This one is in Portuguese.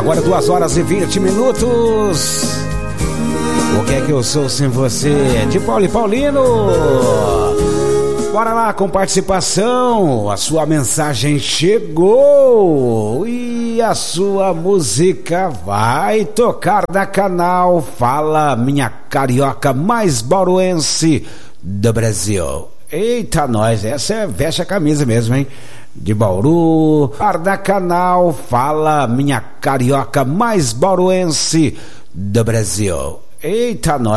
Agora 2h20. O que é que eu sou sem você? De Paulo e Paulino. Bora lá com participação. A sua mensagem chegou e a sua música vai tocar na canal Fala Minha Carioca mais bauruense do Brasil. Eita, nós, essa veste a camisa mesmo, hein? De Bauru, da canal Fala Minha Carioca mais bauruense do Brasil. Eita, nós.